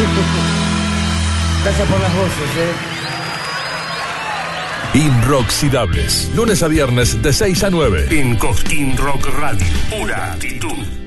Gracias por las voces, Inoxidables, lunes a viernes de 6 a 9. En Cosquín Rock Radio, pura actitud.